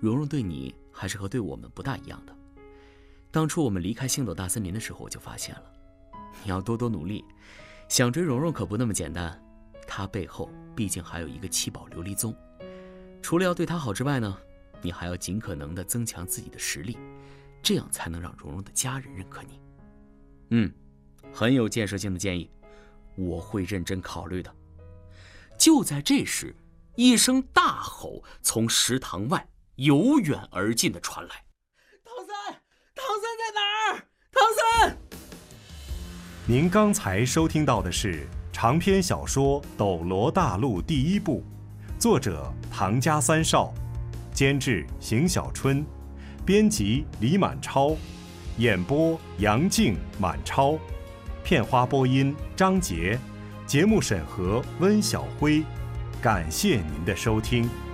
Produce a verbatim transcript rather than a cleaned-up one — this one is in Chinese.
蓉蓉对你还是和对我们不大一样的。当初我们离开星斗大森林的时候，我就发现了，你要多多努力，想追蓉蓉可不那么简单。她背后毕竟还有一个七宝琉璃宗，除了要对她好之外呢，你还要尽可能的增强自己的实力，这样才能让蓉蓉的家人认可你。嗯，很有建设性的建议，我会认真考虑的。就在这时，一声大吼从食堂外由远而近的传来：“ 唐三，唐三在哪儿？唐三！” 您刚才收听到的是长篇小说《斗罗大陆》第一部，作者唐家三少，监制邢小春，编辑李满超，演播杨静、满超，片花播音张杰，节目审核温小辉。感谢您的收听。